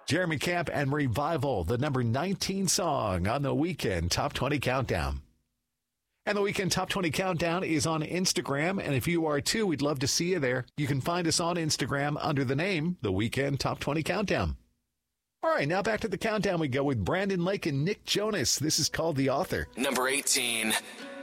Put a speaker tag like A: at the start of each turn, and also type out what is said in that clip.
A: Jeremy Camp and Revival, the number 19 song on the Weekend Top 20 Countdown. And the Weekend Top 20 Countdown is on Instagram, and if you are too, we'd love to see you there. You can find us on Instagram under the name The Weekend Top 20 Countdown. All right, now back to the countdown we go with Brandon Lake and Nick Jonas. This is called The Author.
B: Number 18.